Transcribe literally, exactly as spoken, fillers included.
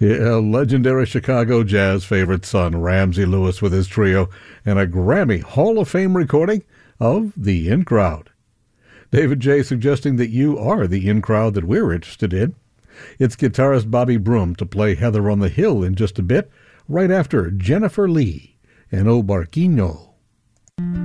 Yeah, legendary Chicago jazz favorite son, Ramsey Lewis, with his trio, and a Grammy Hall of Fame recording of The In Crowd. David J. suggesting that you are the in crowd that we're interested in. It's guitarist Bobby Broom to play Heather on the Hill in just a bit, right after Jennifer Lee and O Barquinho.